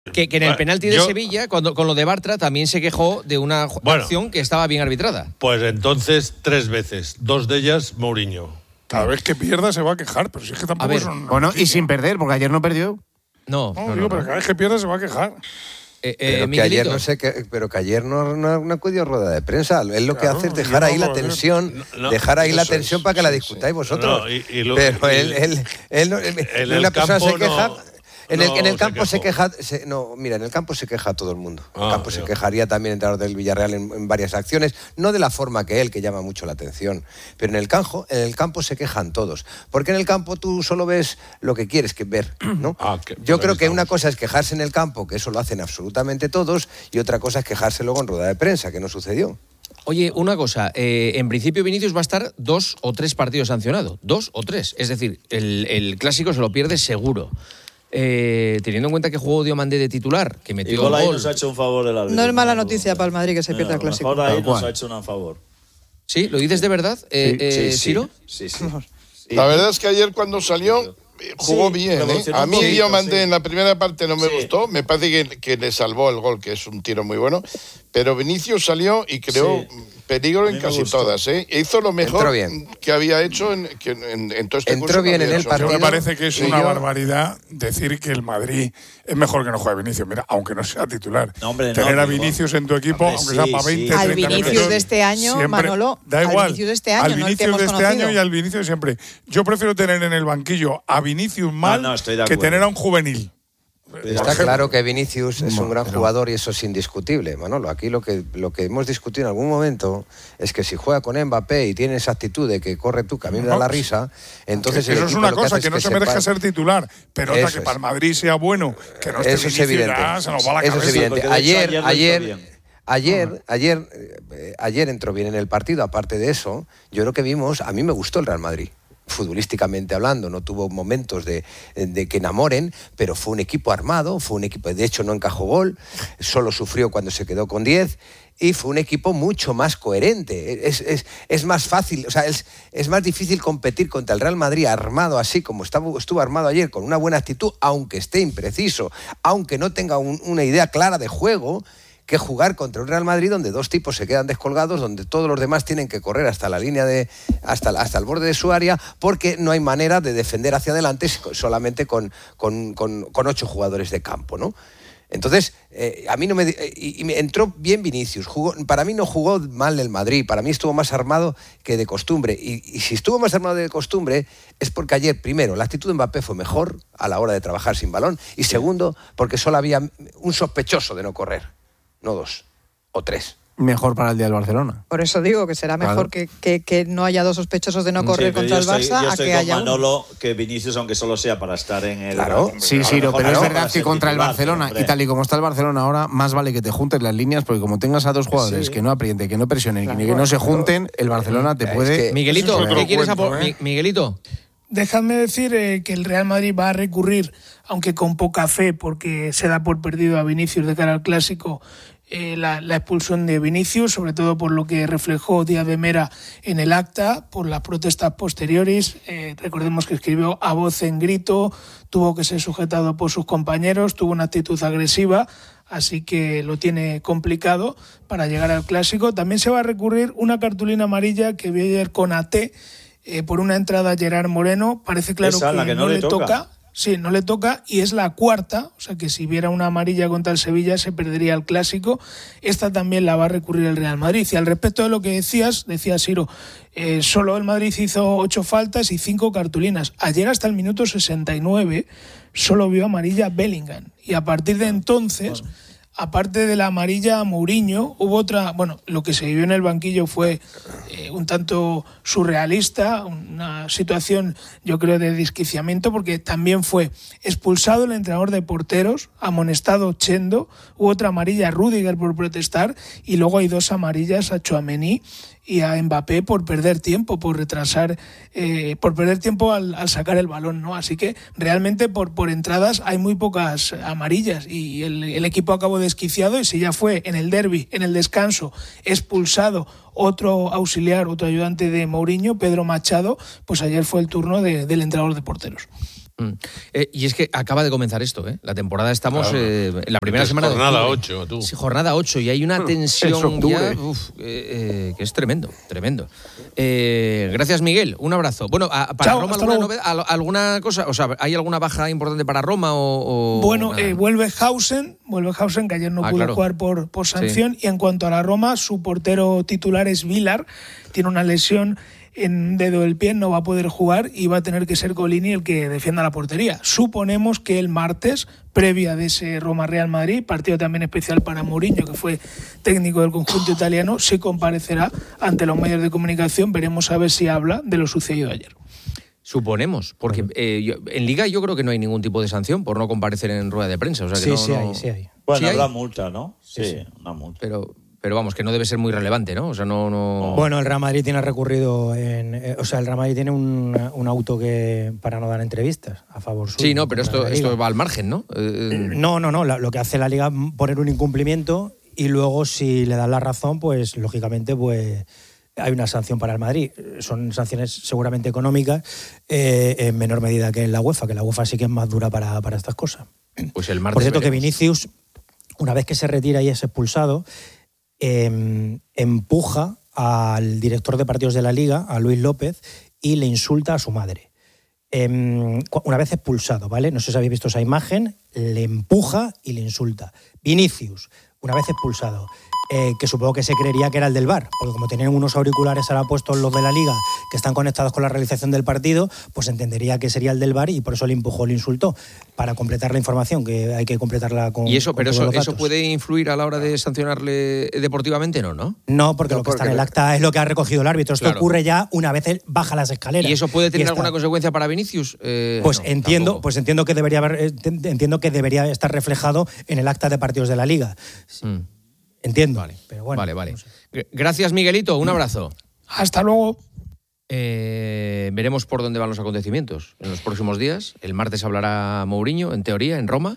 Que en el penalti de Sevilla, con lo de Bartra, también se quejó de una acción que estaba bien arbitrada. Pues entonces 3 veces, 2 de ellas Mourinho. Cada vez que pierda se va a quejar, pero si es que tampoco son... Bueno, y sin perder, porque ayer no perdió. No, pero cada vez que pierda se va a quejar. Pero que ayer que ayer no acudió a rueda de prensa. Él lo que hace es dejar ahí la tensión, la tensión para que la discutáis vosotros. Pero él no, una persona se queja. En el campo se queja. En el campo se queja todo el mundo. En el campo se quejaría también el entrenador del Villarreal en varias acciones, no de la forma que él, que llama mucho la atención. Pero en el campo se quejan todos. Porque en el campo tú solo ves lo que quieres ver, ¿no? Yo creo que una cosa es quejarse en el campo, que eso lo hacen absolutamente todos, y otra cosa es quejarse luego en rueda de prensa, que no sucedió. Oye, una cosa, en principio Vinicius va a estar 2 o 3 partidos sancionado, 2 o 3. Es decir, el clásico se lo pierde seguro. Teniendo en cuenta que jugó Diomandé de titular, que metió igual el ahí gol. nos ha hecho un favor el árbitro. No es mala noticia para el Madrid que se pierda el clásico. Mejor ahí nos ha hecho un favor. ¿Sí? ¿Lo dices de verdad, Ciro? Sí. La verdad es que ayer cuando salió jugó bien. A mí Diomandé en la primera parte no me gustó. Me parece que le salvó el gol, que es un tiro muy bueno. Pero Vinicius salió y creó peligro en casi todas. Hizo lo mejor que había hecho en todo este curso. Entró bien en el partido. Me parece que es una barbaridad decir que el Madrid es mejor que no juegue Vinicius. Mira, aunque no sea titular. Tener a Vinicius en tu equipo, aunque sea para 20, 30 al Vinicius minutos, de este año, siempre, Manolo. Da igual. Al Vinicius de este año, al Vinicius de este año y al Vinicius de siempre. Yo prefiero tener en el banquillo a Vinicius mal que tener a un juvenil. Está claro que Vinicius es un gran jugador y eso es indiscutible, Manolo. Aquí lo que hemos discutido en algún momento es que si juega con Mbappé y tiene esa actitud de que corre tú, que a mí me da la risa, entonces eso es una cosa que no se merezca ser titular, pero otra que para el Madrid sea bueno, que no esté eso es evidente. Se nos va la cabeza. Eso es evidente. Ayer entró bien en el partido. Aparte de eso, yo creo que a mí me gustó el Real Madrid. Futbolísticamente hablando, no tuvo momentos de que enamoren, pero fue un equipo armado, de hecho no encajó gol, solo sufrió cuando se quedó con 10 y fue un equipo mucho más coherente. Es más fácil, o sea, es más difícil competir contra el Real Madrid armado así como estuvo armado ayer, con una buena actitud, aunque esté impreciso, aunque no tenga una idea clara de juego, que jugar contra un Real Madrid donde 2 tipos se quedan descolgados, donde todos los demás tienen que correr hasta la línea hasta el borde de su área, porque no hay manera de defender hacia adelante solamente con 8 jugadores de campo, ¿no? Entonces, a mí me entró bien Vinicius. Para mí no jugó mal el Madrid, para mí estuvo más armado que de costumbre. Y si estuvo más armado de costumbre es porque ayer, primero, la actitud de Mbappé fue mejor a la hora de trabajar sin balón, y segundo, porque solo había un sospechoso de no correr. No 2 o 3. Mejor para el día del Barcelona. Por eso digo que será mejor que no haya 2 sospechosos de no correr contra el Barça a que haya Manolo, que Vinicius, aunque solo sea para estar en el... Claro. Sí, pero es verdad que contra el Barcelona, y tal y como está el Barcelona ahora, más vale que te juntes las líneas, porque como tengas a 2 jugadores que no aprieten, que no presionen, que no se junten, el Barcelona te puede... Miguelito, ¿qué quieres aportar? Miguelito. Dejadme decir que el Real Madrid va a recurrir, aunque con poca fe, porque se da por perdido a Vinicius de cara al Clásico, la expulsión de Vinicius, sobre todo por lo que reflejó Díaz de Mera en el acta, por las protestas posteriores. Recordemos que escribió a voz en grito, tuvo que ser sujetado por sus compañeros, tuvo una actitud agresiva, así que lo tiene complicado para llegar al Clásico. También se va a recurrir una cartulina amarilla que vi ayer con AT, por una entrada a Gerard Moreno. Parece claro que no le toca. Sí, no le toca, y es la 4ª, o sea que si hubiera una amarilla contra el Sevilla se perdería el Clásico. Esta también la va a recurrir el Real Madrid. Y al respecto de lo que decía Ciro, solo el Madrid hizo 8 faltas y 5 cartulinas. Ayer hasta el minuto 69 solo vio amarilla Bellingham, y a partir de entonces... Aparte de la amarilla a Mourinho, hubo otra... Bueno, lo que se vivió en el banquillo fue un tanto surrealista, una situación, yo creo, de desquiciamiento, porque también fue expulsado el entrenador de porteros, amonestado Chendo, hubo otra amarilla a Rüdiger por protestar, y luego hay 2 amarillas a Tchouaméni y a Mbappé por perder tiempo, por retrasar, por perder tiempo al sacar el balón, ¿no? Así que realmente por entradas hay muy pocas amarillas, y el equipo acabó desquiciado, y si ya fue en el derbi, en el descanso, expulsado otro auxiliar, otro ayudante de Mourinho, Pedro Machado, pues ayer fue el turno del entrenador de porteros. Y es que acaba de comenzar esto, ¿eh? La temporada estamos en la primera semana de jornada octubre. 8, tú. Sí, jornada 8 y hay una tensión ya que es tremendo. Gracias, Miguel. Un abrazo. Bueno, para Roma, ¿alguna cosa? O sea, ¿hay alguna baja importante para Roma o Bueno, vuelve Hausen, que ayer no pudo jugar por sanción. Y en cuanto a la Roma, su portero titular es Vilar, tiene una lesión en un dedo del pie, no va a poder jugar y va a tener que ser Golini el que defienda la portería. Suponemos que el martes, previa de ese Roma-Real Madrid, partido también especial para Mourinho, que fue técnico del conjunto italiano, se comparecerá ante los medios de comunicación. Veremos a ver si habla de lo sucedido ayer. Suponemos, porque en Liga yo creo que no hay ningún tipo de sanción por no comparecer en rueda de prensa. O sea que sí hay. Bueno, habrá multa, ¿no? Sí, una multa. Pero vamos, que no debe ser muy relevante, ¿no? O sea, no... Bueno, el Real Madrid tiene recurrido el Real Madrid tiene un auto para no dar entrevistas a favor suyo. Sí, no, pero esto va al margen, ¿no? No. Lo que hace la Liga es poner un incumplimiento y luego, si le dan la razón, pues lógicamente hay una sanción para el Madrid. Son sanciones seguramente económicas, en menor medida que en la UEFA, que la UEFA sí que es más dura para estas cosas. Pues el martes Por cierto, veremos. que Vinicius, una vez que se retira y es expulsado, empuja al director de partidos de la Liga, a Luis López, y le insulta a su madre. Una vez expulsado, ¿vale? No sé si habéis visto esa imagen, le empuja y le insulta. Vinicius, una vez expulsado, que supongo que se creería que era el del VAR, porque como tenían unos auriculares ahora puestos los de la Liga que están conectados con la realización del partido, pues entendería que sería el del VAR y por eso le empujó, le insultó, para completar la información, que hay que completarla con. ¿Y eso, con pero todos los eso datos. puede influir a la hora de sancionarle deportivamente? No. No, porque lo que está en el acta es lo que ha recogido el árbitro. Esto ocurre ya una vez él baja las escaleras. ¿Y eso puede tener alguna consecuencia para Vinicius? Pues entiendo que debería estar reflejado en el acta de partidos de la Liga. Entiendo. Vale, pero bueno. Vale. No sé. Gracias, Miguelito. Un abrazo. Hasta luego. Veremos por dónde van los acontecimientos en los próximos días. El martes hablará Mourinho, en teoría, en Roma,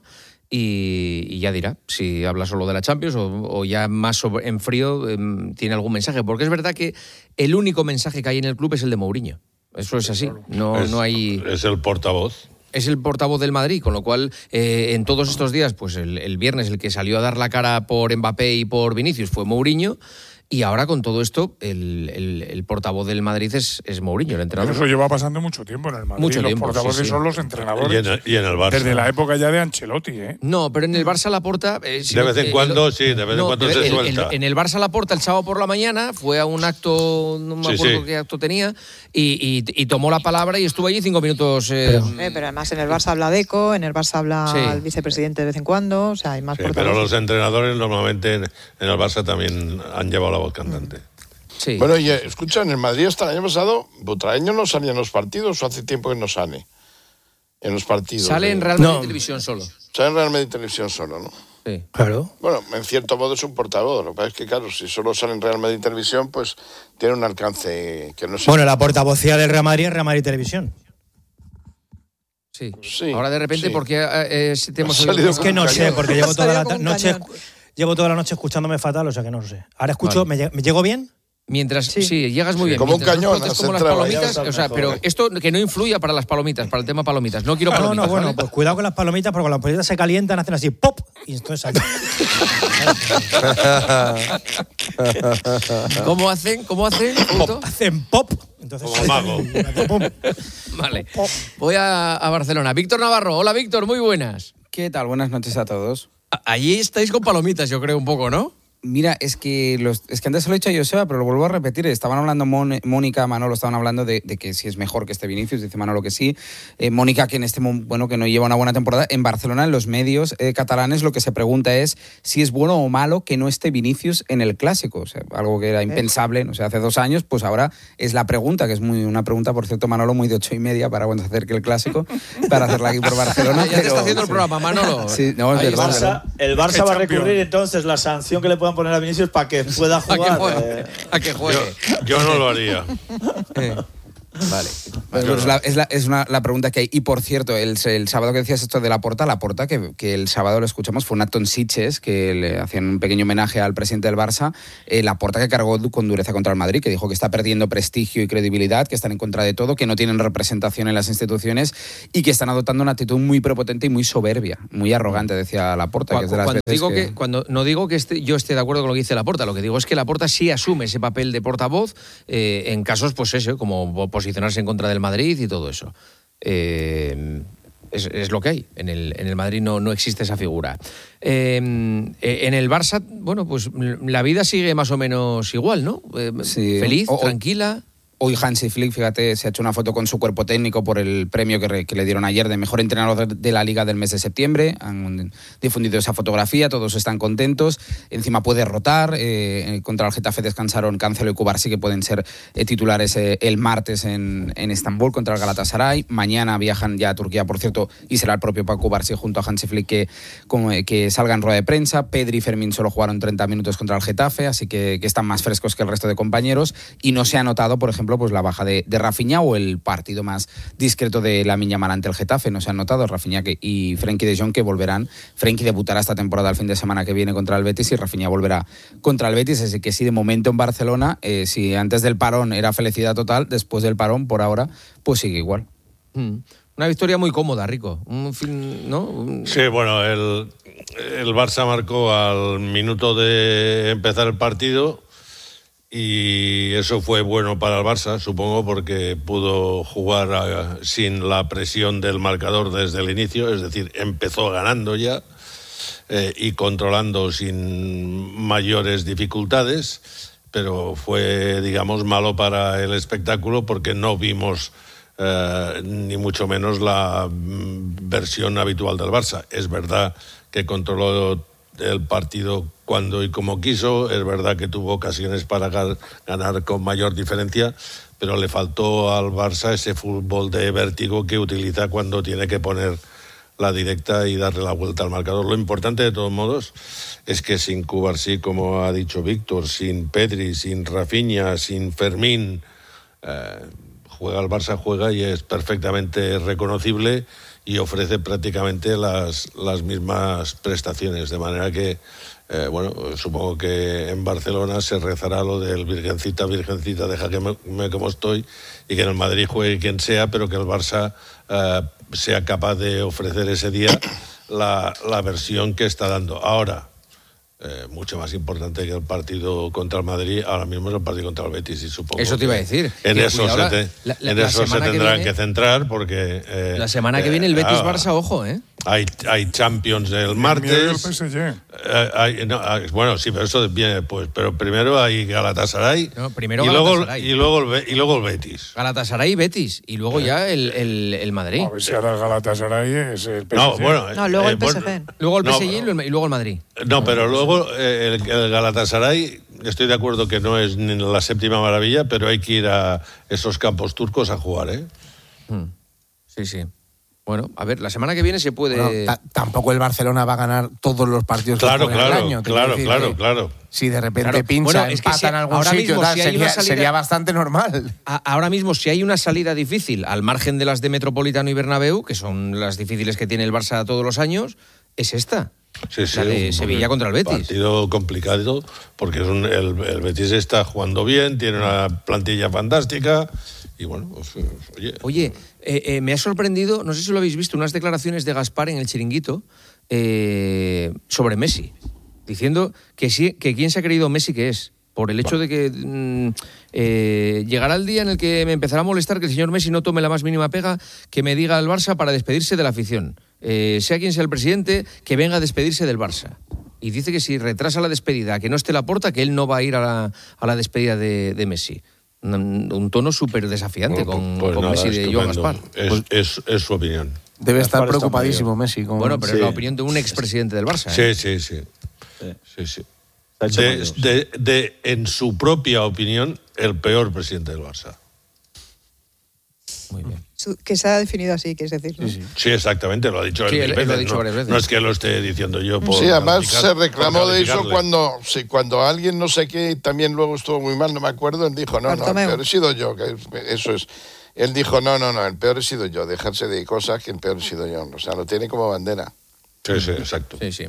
y ya dirá si habla solo de la Champions o ya más en frío tiene algún mensaje. Porque es verdad que el único mensaje que hay en el club es el de Mourinho. Eso es así. No hay... Es el portavoz. Es el portavoz del Madrid, con lo cual en todos estos días, pues el viernes el que salió a dar la cara por Mbappé y por Vinicius fue Mourinho, y ahora con todo esto el portavoz del Madrid es Mourinho, el entrenador. Pero eso lleva pasando mucho tiempo en el Madrid. Los portavoces son los entrenadores. Y en el Barça. Desde la época ya de Ancelotti, ¿eh? No, pero en el Barça Laporta... de vez en cuando se suelta. En el Barça Laporta el sábado por la mañana fue a un acto, no me acuerdo qué acto tenía, y tomó la palabra y estuvo allí 5 minutos. Pero además en el Barça habla Deco, en el Barça habla el vicepresidente de vez en cuando, o sea, hay más portavoces. Pero los entrenadores normalmente en el Barça también han llevado la voz cantante. Sí. Bueno, y escucha, en el Madrid hasta el año pasado, Butragueño no salía en los partidos, o hace tiempo que no sale en los partidos. Sale en Real Madrid Televisión solo. Sale en Real Madrid Televisión solo, ¿no? Sí. Claro. Bueno, en cierto modo es un portavoz. Lo que pasa es que, claro, si solo sale en Real Madrid Televisión, pues tiene un alcance que no sé. Bueno, la portavocía del Real Madrid es Real Madrid Televisión. Sí. Ahora de repente, ¿por qué te hemos salido? Es que no sé, porque llevo toda la noche escuchándome fatal, o sea que no lo sé. Ahora escucho, ¿me llego bien? Mientras sí, llegas muy bien. Como un cañón. Como las palomitas, o sea, pero esto que no influya para las palomitas, para el tema palomitas. No quiero palomitas. Bueno, ¿vale? pues cuidado con las palomitas, porque cuando las palomitas se calientan hacen así ¡pop! Y entonces ¿Cómo hacen? Hacen pop. Entonces, como mago. Vale. Voy a Barcelona. Víctor Navarro. Hola, Víctor, muy buenas. ¿Qué tal? Buenas noches a todos. Allí estáis con palomitas, yo creo, un poco, ¿no? Mira, es que antes se lo he dicho a Joseba, pero lo vuelvo a repetir. Estaban hablando Mónica, Manolo, estaban hablando de que si es mejor que este Vinicius, dice Manolo que sí. Mónica, que que no lleva una buena temporada. En Barcelona, en los medios catalanes, lo que se pregunta es si es bueno o malo que no esté Vinicius en el Clásico. O sea, algo que era impensable, hace 2 años, pues ahora es la pregunta, que es una pregunta, por cierto, Manolo, muy de 8:30 para cuando se acerque el Clásico, para hacerla aquí por Barcelona. Ya te está haciendo el programa, Manolo. Sí, no, es verdad. El Barça va a recurrir entonces la sanción que le puedan poner a Vinicius para que pueda jugar. A que juegue. Yo no lo haría. Vale. Pues la pregunta que hay. Y por cierto, el sábado que decías esto de Laporta, que el sábado lo escuchamos, fue un acto en Sitges, que le hacían un pequeño homenaje al presidente del Barça, Laporta, que cargó con dureza contra el Madrid, que dijo que está perdiendo prestigio y credibilidad, que están en contra de todo, que no tienen representación en las instituciones y que están adoptando una actitud muy prepotente y muy soberbia, muy arrogante, decía Laporta. Que es de las veces cuando no digo que yo esté de acuerdo con lo que dice Laporta, lo que digo es que Laporta sí asume ese papel de portavoz en casos, pues eso, como posicionarse en contra del Madrid y todo eso. Es lo que hay. En el Madrid no existe esa figura. En el Barça, bueno, pues la vida sigue más o menos igual, ¿no? Sí. Feliz, tranquila. Hoy Hansi Flick, fíjate, se ha hecho una foto con su cuerpo técnico por el premio que le dieron ayer de mejor entrenador de la Liga del mes de septiembre. Han difundido esa fotografía, todos están contentos. Encima puede rotar. Contra el Getafe descansaron Cancelo y Cubarsí, que pueden ser titulares el martes en Estambul contra el Galatasaray. Mañana viajan ya a Turquía, por cierto, y será el propio Paco Cubarsí junto a Hansi Flick que salga en rueda de prensa. Pedri y Fermín solo jugaron 30 minutos contra el Getafe, así que están más frescos que el resto de compañeros. Y no se ha notado, por ejemplo, pues la baja de Rafinha o el partido más discreto de Lamine Yamal ante el Getafe. No se han notado Rafinha y Frenkie de Jong, que volverán. Frenkie debutará esta temporada el fin de semana que viene contra el Betis y Rafinha volverá contra el Betis. Así que sí, de momento en Barcelona, si antes del parón era felicidad total, después del parón, por ahora, pues sigue igual. Una victoria muy cómoda, Rico. ¿No? Sí, bueno, el Barça marcó al minuto de empezar el partido. Y eso fue bueno para el Barça, supongo, porque pudo jugar sin la presión del marcador desde el inicio, es decir, empezó ganando ya y controlando sin mayores dificultades, pero fue, digamos, malo para el espectáculo porque no vimos ni mucho menos la versión habitual del Barça. Es verdad que controló el partido cuando y como quiso, es verdad que tuvo ocasiones para ganar con mayor diferencia, pero le faltó al Barça ese fútbol de vértigo que utiliza cuando tiene que poner la directa y darle la vuelta al marcador. Lo importante, de todos modos, es que sin Cubarsí, como ha dicho Víctor, sin Pedri, sin Rafinha, sin Fermín, juega el Barça, juega y es perfectamente reconocible y ofrece prácticamente las mismas prestaciones, de manera que supongo que en Barcelona se rezará lo del Virgencita, Virgencita, déjame como estoy, y que en el Madrid juegue quien sea, pero que el Barça sea capaz de ofrecer ese día la versión que está dando. Ahora, mucho más importante que el partido contra el Madrid ahora mismo es el partido contra el Betis, y supongo eso te iba a decir. En eso se tendrán que centrar, porque la semana que viene el Betis-Barça, ojo, hay Champions el martes. El PSG. Bueno, sí, pero eso viene después. Pero primero hay Galatasaray. No, primero y Galatasaray. Luego el Betis. Galatasaray y Betis. Y luego ya el Madrid. A ver si ahora el Galatasaray es el PSG. No, luego el PSG. Luego el PSG y luego el Madrid. No, pero luego el Galatasaray, estoy de acuerdo que no es ni la séptima maravilla, pero hay que ir a esos campos turcos a jugar, ¿eh? Sí. Bueno, a ver, la semana que viene se puede... Bueno, tampoco el Barcelona va a ganar todos los partidos que juega el año. Claro. Si de repente pincha, empata en algún sitio, sería bastante normal. Ahora mismo, si hay una salida difícil, al margen de las de Metropolitano y Bernabéu, que son las difíciles que tiene el Barça todos los años, es esta. Sí, la de Sevilla contra el Betis. Partido complicado, porque el Betis está jugando bien, tiene una plantilla fantástica y bueno, pues, oye, me ha sorprendido, no sé si lo habéis visto, unas declaraciones de Gaspar en el Chiringuito sobre Messi, diciendo que quién se ha creído Messi que es, por el hecho de que llegará el día en el que me empezará a molestar que el señor Messi no tome la más mínima pega que me diga al Barça para despedirse de la afición. Sea quien sea el presidente, que venga a despedirse del Barça. Y dice que si retrasa la despedida, que no esté Laporta, que él no va a ir a la despedida de Messi. Un tono súper desafiante con Messi de Joan Gaspar. Es su opinión. Debe estar preocupadísimo Messi. Bueno, pero es la opinión de un expresidente del Barça. Sí. En su propia opinión, el peor presidente del Barça. Muy bien. Que se ha definido así, que es decir, ¿no? Sí, exactamente, lo ha dicho él varias veces. No es que lo esté diciendo yo por... Sí, además se reclamó de eso cuando alguien no sé qué también luego estuvo muy mal, no me acuerdo, él dijo, no, pero he sido yo, que eso es. él dijo, no, el peor he sido yo, dejarse de cosas que el peor he sido yo. O sea, lo tiene como bandera. Sí, exacto. Sí.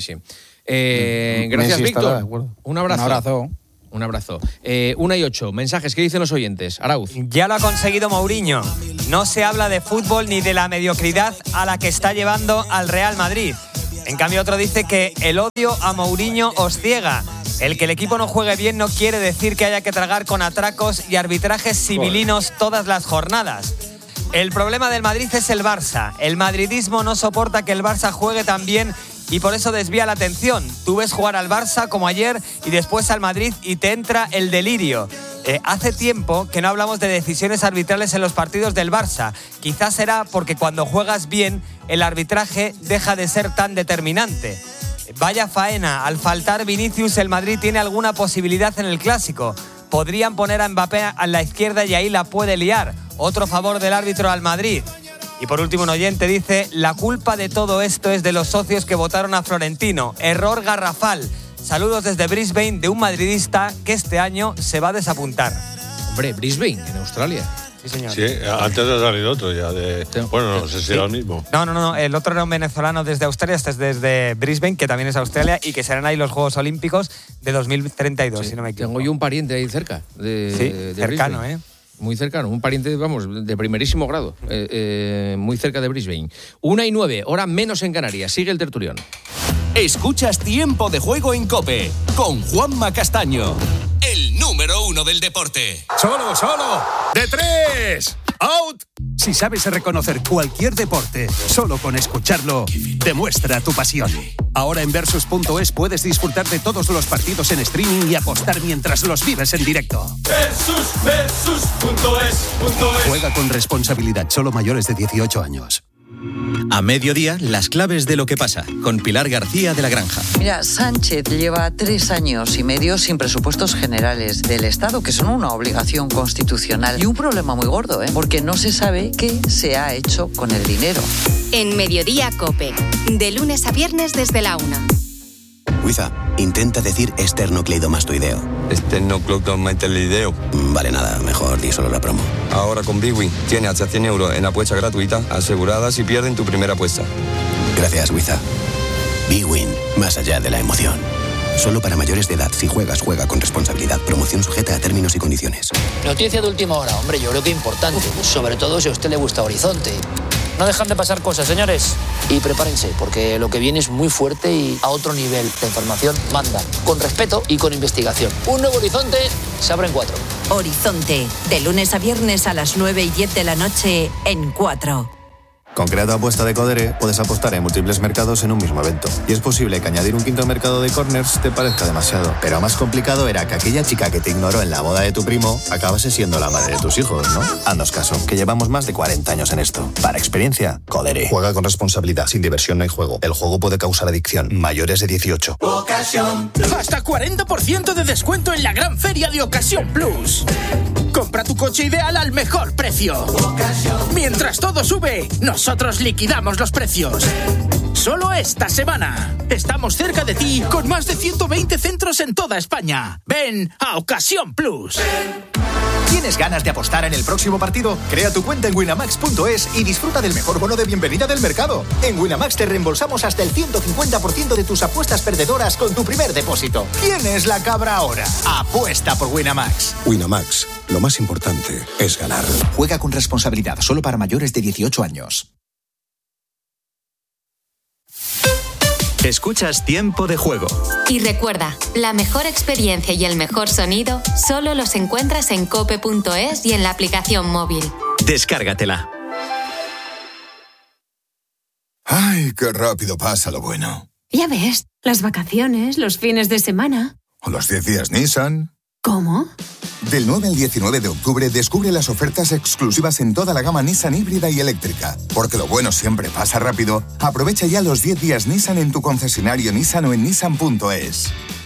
Gracias, Víctor. Un abrazo. Un abrazo. 1:08. Mensajes, ¿qué dicen los oyentes? Arauz. Ya lo ha conseguido Mourinho. No se habla de fútbol ni de la mediocridad a la que está llevando al Real Madrid. En cambio, otro dice que el odio a Mourinho os ciega. El que el equipo no juegue bien no quiere decir que haya que tragar con atracos y arbitrajes sibilinos todas las jornadas. El problema del Madrid es el Barça. El madridismo no soporta que el Barça juegue tan bien y por eso desvía la atención. Tú ves jugar al Barça como ayer y después al Madrid y te entra el delirio. Hace tiempo que no hablamos de decisiones arbitrales en los partidos del Barça. Quizás será porque cuando juegas bien el arbitraje deja de ser tan determinante. Vaya faena, al faltar Vinicius el Madrid tiene alguna posibilidad en el Clásico. Podrían poner a Mbappé a la izquierda y ahí la puede liar. Otro favor del árbitro al Madrid. Y por último un oyente dice, la culpa de todo esto es de los socios que votaron a Florentino. Error garrafal. Saludos desde Brisbane de un madridista que este año se va a desapuntar. Hombre, Brisbane, en Australia. Sí, señor. Sí, antes ha salido otro ya de... Bueno, no sé si era el mismo. No, el otro era un venezolano desde Australia, este es desde Brisbane, que también es Australia, y que serán ahí los Juegos Olímpicos de 2032, si no me equivoco. Tengo yo un pariente ahí cerca. De cercano, Brisbane. Muy cercano, un pariente, vamos, de primerísimo grado, muy cerca de Brisbane. 1:09, hora menos en Canarias. Sigue el tertulión. Escuchas Tiempo de Juego en COPE, con Juanma Castaño, el número 1 del deporte. ¡Solo! ¡De 3! ¡Out! Si sabes reconocer cualquier deporte, solo con escucharlo, demuestra tu pasión. Ahora en Versus.es puedes disfrutar de todos los partidos en streaming y apostar mientras los vives en directo. Versus.es. Juega con responsabilidad, solo mayores de 18 años. A mediodía, las claves de lo que pasa, con Pilar García de la Granja. Mira, Sánchez lleva 3 años y medio sin presupuestos generales del Estado, que son una obligación constitucional. Y un problema muy gordo, porque no se sabe qué se ha hecho con el dinero. En Mediodía COPE, de lunes a viernes desde la 1. Wiza, intenta decir esternocleidomastoideo. Esternocleidomastoideo. Vale, nada, mejor di solo la promo. Ahora con BWIN tiene hasta 100 euros en apuesta gratuita asegurada si pierden tu primera apuesta. Gracias, Wiza. BWIN, más allá de la emoción. Solo para mayores de edad. Si juegas, juega con responsabilidad. Promoción sujeta a términos y condiciones. Noticia de última hora, hombre, yo creo que importante. Sobre todo si a usted le gusta Horizonte. No dejan de pasar cosas, señores. Y prepárense, porque lo que viene es muy fuerte y a otro nivel. La información manda, con respeto y con investigación. Un nuevo Horizonte se abre en 4. Horizonte, de lunes a viernes a las 9:10 de la noche en 4. Con Creato Apuesta de Codere puedes apostar en múltiples mercados en un mismo evento. Y es posible que añadir un quinto mercado de corners te parezca demasiado. Pero más complicado era que aquella chica que te ignoró en la boda de tu primo acabase siendo la madre de tus hijos, ¿no? Haznos caso, que llevamos más de 40 años en esto. Para experiencia, Codere. Juega con responsabilidad. Sin diversión no hay juego. El juego puede causar adicción. Mayores de 18. Ocasión. Hasta 40% de descuento en la gran feria de Ocasión Plus. Compra tu coche ideal al mejor precio. Mientras todo sube, nosotros liquidamos los precios. Solo esta semana. Estamos cerca de ti con más de 120 centros en toda España. Ven a Ocasión Plus. ¿Tienes ganas de apostar en el próximo partido? Crea tu cuenta en Winamax.es y disfruta del mejor bono de bienvenida del mercado. En Winamax te reembolsamos hasta el 150% de tus apuestas perdedoras con tu primer depósito. ¿Quién es la cabra ahora? Apuesta por Winamax. Winamax, lo más importante es ganar. Juega con responsabilidad, solo para mayores de 18 años. Escuchas Tiempo de Juego. Y recuerda, la mejor experiencia y el mejor sonido solo los encuentras en cope.es y en la aplicación móvil. Descárgatela. Ay, qué rápido pasa lo bueno. Ya ves, las vacaciones, los fines de semana. O los 10 días Nissan. ¿Cómo? Del 9 al 19 de octubre descubre las ofertas exclusivas en toda la gama Nissan híbrida y eléctrica. Porque lo bueno siempre pasa rápido. Aprovecha ya los 10 días Nissan en tu concesionario Nissan o en Nissan.es.